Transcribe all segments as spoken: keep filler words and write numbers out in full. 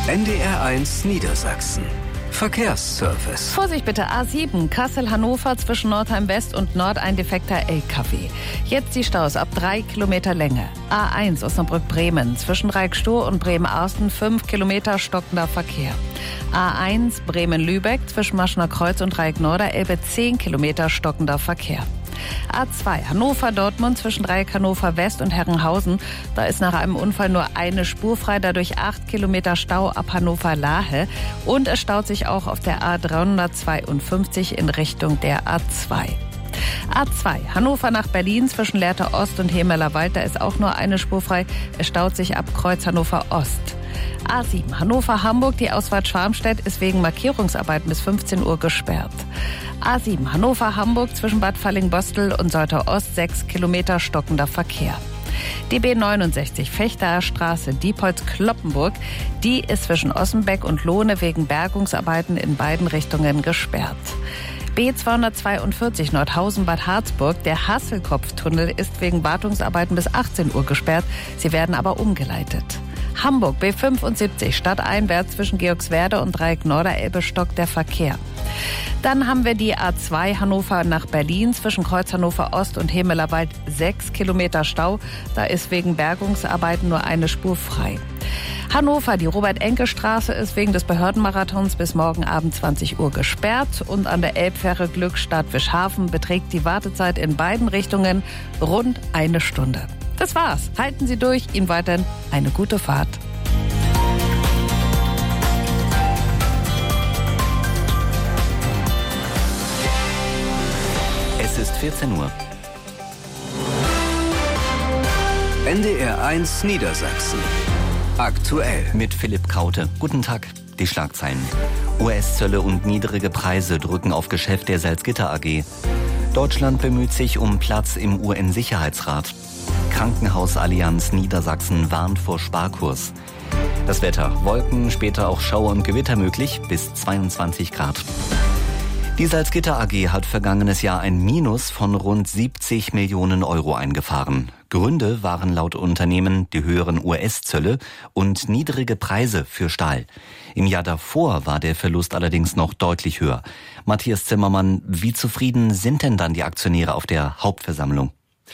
N D R eins Niedersachsen. Verkehrsservice. Vorsicht bitte, A sieben, Kassel-Hannover zwischen Nordheim West und Nord ein defekter L K W. Jetzt die Staus ab drei Kilometer Länge. A eins Osnabrück-Bremen zwischen Reikstow und Bremen-Arsten fünf Kilometer stockender Verkehr. A eins Bremen-Lübeck zwischen Maschner Kreuz und Reik-Norderelbe zehn Kilometer stockender Verkehr. A zwei Hannover-Dortmund zwischen Dreieck Hannover West und Herrenhausen. Da ist nach einem Unfall nur eine Spur frei, dadurch acht Kilometer Stau ab Hannover-Lahe. Und es staut sich auch auf der A dreihundertzweiundfünfzig in Richtung der A zwei. A zwei Hannover nach Berlin zwischen Lehrte Ost und Hemeler Wald, da ist auch nur eine Spur frei. Es staut sich ab Kreuz Hannover Ost. A sieben Hannover-Hamburg, die Ausfahrt Schwarmstedt ist wegen Markierungsarbeiten bis fünfzehn Uhr gesperrt. A sieben Hannover-Hamburg zwischen Bad Falling-Bostel und Soltau Ost sechs Kilometer stockender Verkehr. Die B neunundsechzig Vechterer Straße Diepholz-Kloppenburg, die ist zwischen Ossenbeck und Lohne wegen Bergungsarbeiten in beiden Richtungen gesperrt. B zweihundertzweiundvierzig Nordhausen-Bad Harzburg, der Hasselkopftunnel ist wegen Wartungsarbeiten bis achtzehn Uhr gesperrt, sie werden aber umgeleitet. Hamburg B fünfundsiebzig stadteinwärts zwischen Georgswerde und Dreieck-Norderelbe stockt der Verkehr. Dann haben wir die A zwei Hannover nach Berlin zwischen Kreuz Hannover Ost und Hemeler Wald sechs Kilometer Stau. Da ist wegen Bergungsarbeiten nur eine Spur frei. Hannover, die Robert-Enke-Straße ist wegen des Behördenmarathons bis morgen Abend zwanzig Uhr gesperrt. Und an der Elbfähre Glückstadt-Wischhafen beträgt die Wartezeit in beiden Richtungen rund eine Stunde. Das war's. Halten Sie durch. Ihnen weiterhin eine gute Fahrt. Es ist vierzehn Uhr. N D R eins Niedersachsen. Aktuell. Mit Philipp Kraute. Guten Tag. Die Schlagzeilen. U S-Zölle und niedrige Preise drücken auf Geschäft der Salzgitter A G. Deutschland bemüht sich um Platz im U N-Sicherheitsrat. Krankenhausallianz Niedersachsen warnt vor Sparkurs. Das Wetter. Wolken, später auch Schauer und Gewitter möglich, bis zweiundzwanzig Grad. Die Salzgitter A G hat vergangenes Jahr ein Minus von rund siebzig Millionen Euro eingefahren. Gründe waren laut Unternehmen die höheren U S-Zölle und niedrige Preise für Stahl. Im Jahr davor war der Verlust allerdings noch deutlich höher. Matthias Zimmermann, wie zufrieden sind denn dann die Aktionäre auf der Hauptversammlung?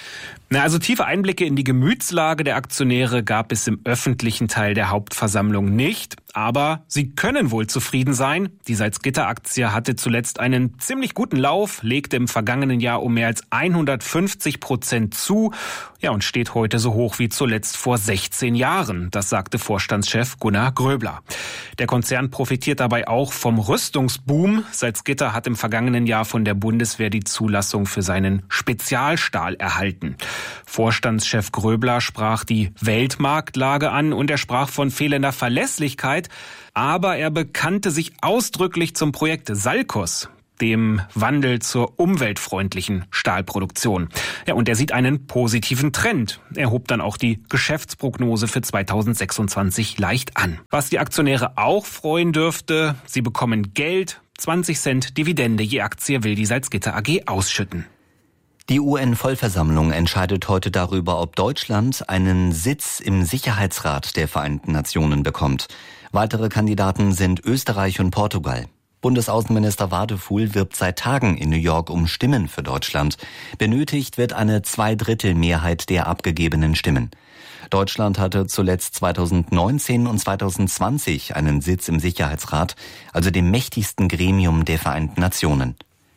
Na, also tiefe Einblicke in die Gemütslage der Aktionäre gab es im öffentlichen Teil der Hauptversammlung nicht. Aber sie können wohl zufrieden sein. Die Salzgitter-Aktie hatte zuletzt einen ziemlich guten Lauf, legte im vergangenen Jahr um mehr als hundertfünfzig Prozent zu, ja, und steht heute so hoch wie zuletzt vor sechzehn Jahren. Das sagte Vorstandschef Gunnar Gröbler. Der Konzern profitiert dabei auch vom Rüstungsboom. Salzgitter hat im vergangenen Jahr von der Bundeswehr die Zulassung für seinen Spezialstahl erhalten. Vorstandschef Gröbler sprach die Weltmarktlage an und er sprach von fehlender Verlässlichkeit. Aber er bekannte sich ausdrücklich zum Projekt Salcos, dem Wandel zur umweltfreundlichen Stahlproduktion. Ja, und er sieht einen positiven Trend. Er hob dann auch die Geschäftsprognose für zweitausendsechsundzwanzig leicht an. Was die Aktionäre auch freuen dürfte, sie bekommen Geld. zwanzig Cent Dividende je Aktie will die Salzgitter A G ausschütten. Die U N-Vollversammlung entscheidet heute darüber, ob Deutschland einen Sitz im Sicherheitsrat der Vereinten Nationen bekommt. Weitere Kandidaten sind Österreich und Portugal. Bundesaußenminister Wadefuhl wirbt seit Tagen in New York um Stimmen für Deutschland. Benötigt wird eine Zweidrittelmehrheit der abgegebenen Stimmen. Deutschland hatte zuletzt zweitausendneunzehn und zweitausendzwanzig einen Sitz im Sicherheitsrat, also dem mächtigsten Gremium der Vereinten Nationen.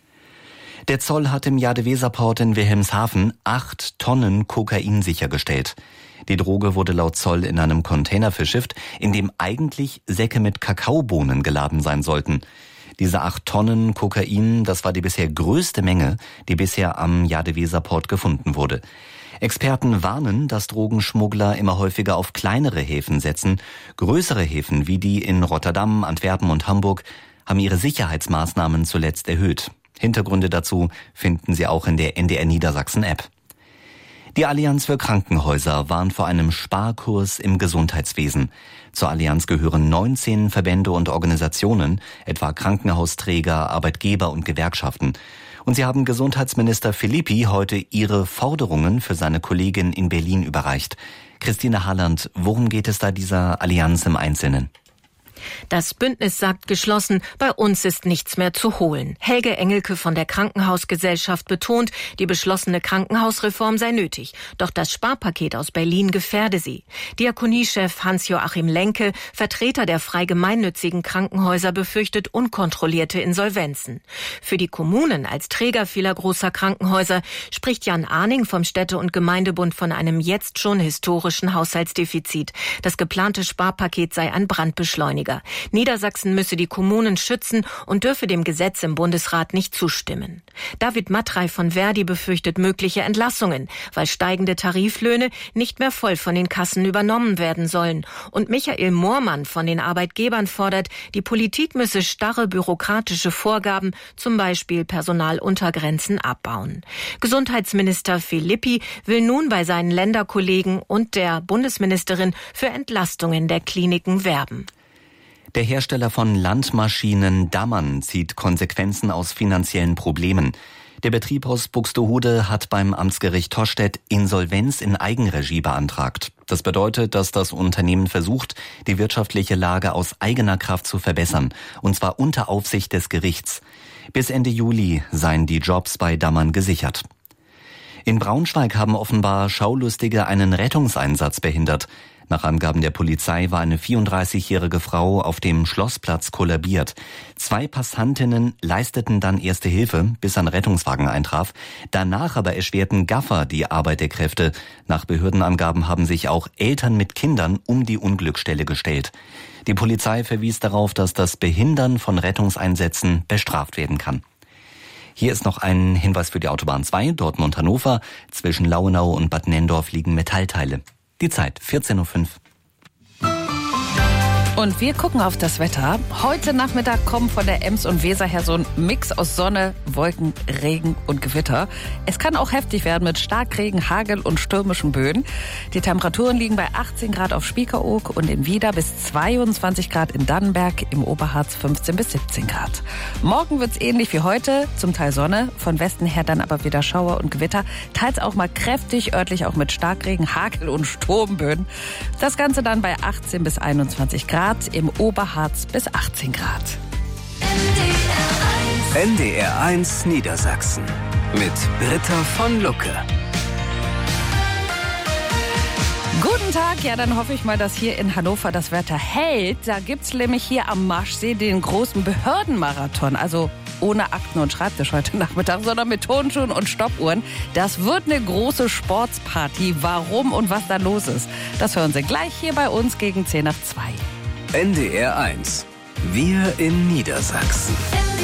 Der Zoll hat im Jade-Weser-Port in Wilhelmshaven acht Tonnen Kokain sichergestellt. Die Droge wurde laut Zoll in einem Container verschifft, in dem eigentlich Säcke mit Kakaobohnen geladen sein sollten. Diese acht Tonnen Kokain, das war die bisher größte Menge, die bisher am Jade-Weser-Port gefunden wurde. Experten warnen, dass Drogenschmuggler immer häufiger auf kleinere Häfen setzen. Größere Häfen wie die in Rotterdam, Antwerpen und Hamburg haben ihre Sicherheitsmaßnahmen zuletzt erhöht. Hintergründe dazu finden Sie auch in der N D R Niedersachsen-App. Die Allianz für Krankenhäuser warnt vor einem Sparkurs im Gesundheitswesen. Zur Allianz gehören neunzehn Verbände und Organisationen, etwa Krankenhausträger, Arbeitgeber und Gewerkschaften. Und sie haben Gesundheitsminister Philippi heute ihre Forderungen für seine Kollegin in Berlin überreicht. Christine Harland, worum geht es da dieser Allianz im Einzelnen? Das Bündnis sagt geschlossen, bei uns ist nichts mehr zu holen. Helge Engelke von der Krankenhausgesellschaft betont, die beschlossene Krankenhausreform sei nötig. Doch das Sparpaket aus Berlin gefährde sie. Diakoniechef Hans-Joachim Lenke, Vertreter der frei gemeinnützigen Krankenhäuser, befürchtet unkontrollierte Insolvenzen. Für die Kommunen als Träger vieler großer Krankenhäuser spricht Jan Arning vom Städte- und Gemeindebund von einem jetzt schon historischen Haushaltsdefizit. Das geplante Sparpaket sei ein Brandbeschleuniger. Niedersachsen müsse die Kommunen schützen und dürfe dem Gesetz im Bundesrat nicht zustimmen. David Matrei von Verdi befürchtet mögliche Entlassungen, weil steigende Tariflöhne nicht mehr voll von den Kassen übernommen werden sollen. Und Michael Moormann von den Arbeitgebern fordert, die Politik müsse starre bürokratische Vorgaben, zum Beispiel Personaluntergrenzen, abbauen. Gesundheitsminister Filippi will nun bei seinen Länderkollegen und der Bundesministerin für Entlastungen der Kliniken werben. Der Hersteller von Landmaschinen Dammann zieht Konsequenzen aus finanziellen Problemen. Der Betrieb aus Buxtehude hat beim Amtsgericht Tostedt Insolvenz in Eigenregie beantragt. Das bedeutet, dass das Unternehmen versucht, die wirtschaftliche Lage aus eigener Kraft zu verbessern, und zwar unter Aufsicht des Gerichts. Bis Ende Juli seien die Jobs bei Dammann gesichert. In Braunschweig haben offenbar Schaulustige einen Rettungseinsatz behindert. Nach Angaben der Polizei war eine vierunddreißigjährige Frau auf dem Schlossplatz kollabiert. Zwei Passantinnen leisteten dann erste Hilfe, bis ein Rettungswagen eintraf. Danach aber erschwerten Gaffer die Arbeit der Kräfte. Nach Behördenangaben haben sich auch Eltern mit Kindern um die Unglücksstelle gestellt. Die Polizei verwies darauf, dass das Behindern von Rettungseinsätzen bestraft werden kann. Hier ist noch ein Hinweis für die Autobahn zwei, Dortmund-Hannover. Zwischen Lauenau und Bad Nenndorf liegen Metallteile. Die Zeit vierzehn Uhr fünf. Und wir gucken auf das Wetter. Heute Nachmittag kommt von der Ems und Weser her so ein Mix aus Sonne, Wolken, Regen und Gewitter. Es kann auch heftig werden mit Starkregen, Hagel und stürmischen Böen. Die Temperaturen liegen bei achtzehn Grad auf Spiekeroog und in Wieder bis zweiundzwanzig Grad in Dannenberg, im Oberharz fünfzehn bis siebzehn Grad. Morgen wird's ähnlich wie heute, zum Teil Sonne, von Westen her dann aber wieder Schauer und Gewitter, teils auch mal kräftig, örtlich auch mit Starkregen, Hagel und Sturmböen. Das Ganze dann bei achtzehn bis einundzwanzig Grad. Im Oberharz bis achtzehn Grad. N D R eins Niedersachsen mit Britta von Lucke. Guten Tag, ja, dann hoffe ich mal, dass hier in Hannover das Wetter hält. Da gibt's nämlich hier am Marschsee den großen Behördenmarathon, also ohne Akten und Schreibtisch heute Nachmittag, sondern mit Tonschuhen und Stoppuhren. Das wird eine große Sportsparty. Warum und was da los ist, das hören Sie gleich hier bei uns gegen zehn nach zwei. N D R eins. Wir in Niedersachsen.